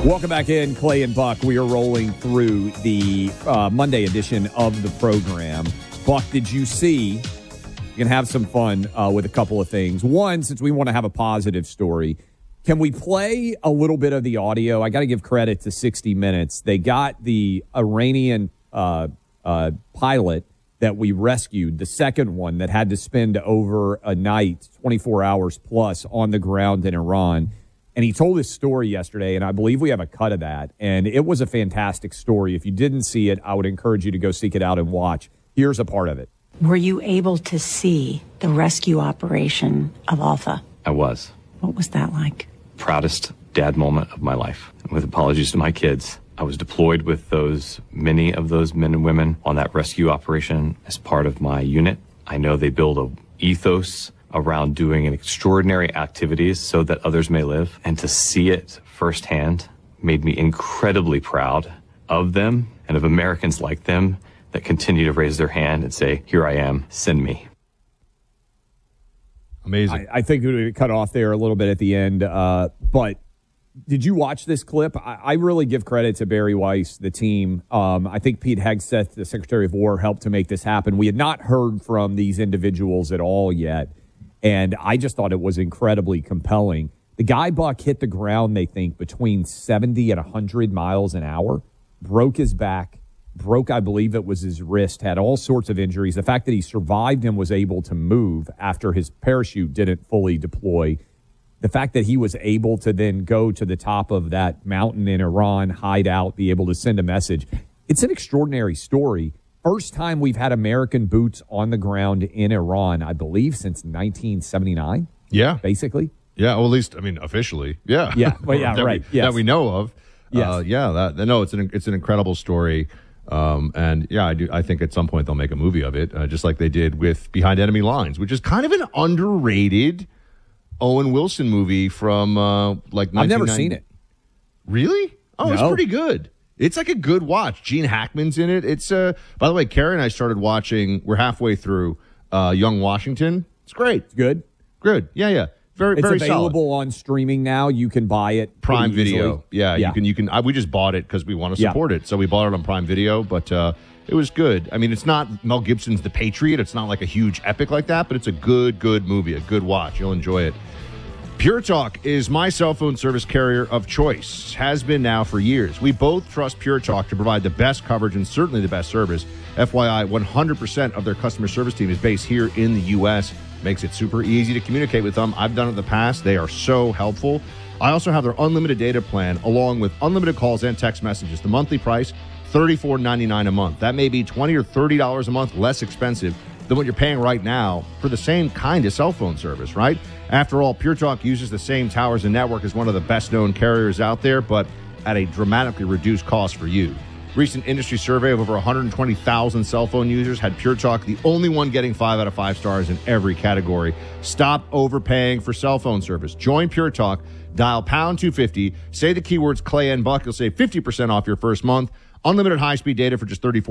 Welcome back in, Clay and Buck. We are rolling through the Monday edition of the program. Buck, did you see? You can have some fun with a couple of things. One, since we want to have a positive story, can we play a little bit of the audio? I got to give credit to 60 Minutes. They got the Iranian pilot that we rescued, the second one that had to spend over a night, 24 hours plus, on the ground in Iran. And he told his story yesterday, and I believe we have a cut of that. And it was a fantastic story. If you didn't see it, I would encourage you to go seek it out and watch. Here's a part of it. Were you able to see the rescue operation of Alpha? I was. What was that like? Proudest dad moment of my life. With apologies to my kids, I was deployed with many of those men and women on that rescue operation as part of my unit. I know they build an ethos around doing extraordinary activities so that others may live. And to see it firsthand made me incredibly proud of them and of Americans like them that continue to raise their hand and say, here I am, send me. Amazing. I think we cut off there a little bit at the end. But did you watch this clip? I really give credit to Barry Weiss, the team. I think Pete Hegseth, the Secretary of War, helped to make this happen. We had not heard from these individuals at all yet. And I just thought it was incredibly compelling. The guy, Buck, hit the ground, they think, between 70 and 100 miles an hour, broke his back, broke, I believe it was his wrist, had all sorts of injuries. The fact that he survived and was able to move after his parachute didn't fully deploy, the fact that he was able to then go to the top of that mountain in Iran, hide out, be able to send a message, it's an extraordinary story. First time we've had American boots on the ground in Iran, I believe, since 1979. Yeah. Basically. Yeah, well, at least, I mean, officially. Yeah. Yeah, well, yeah, right. That we know of. Yes. It's an incredible story. And yeah, I think at some point they'll make a movie of it, just like they did with Behind Enemy Lines, which is kind of an underrated Owen Wilson movie from I've never seen it. Really? Oh, no. It's pretty good. It's like a good watch. Gene Hackman's in it. It's by the way, Carrie and I started watching. We're halfway through Young Washington. It's great. It's good. Good. Yeah. Very available solid. On streaming now. You can buy it Prime Video. Yeah. You can. We just bought it because we want to support it, so we bought it on Prime Video. But it was good. I mean, it's not Mel Gibson's The Patriot. It's not like a huge epic like that, but it's a good movie, a good watch. You'll enjoy it. Pure Talk is my cell phone service carrier of choice. Has been now for years. We both trust Pure Talk to provide the best coverage and certainly the best service. FYI, 100% of their customer service team is based here in the U.S. Makes it super easy to communicate with them. I've done it in the past. They are so helpful. I also have their unlimited data plan along with unlimited calls and text messages. The monthly price, $34.99 a month. That may be $20 or $30 a month less expensive than what you're paying right now for the same kind of cell phone service, right? After all, Pure Talk uses the same towers and network as one of the best-known carriers out there, but at a dramatically reduced cost for you. Recent industry survey of over 120,000 cell phone users had Pure Talk the only one getting 5 out of 5 stars in every category. Stop overpaying for cell phone service. Join Pure Talk. Dial pound 250. Say the keywords Clay and Buck. You'll save 50% off your first month. Unlimited high-speed data for just $34.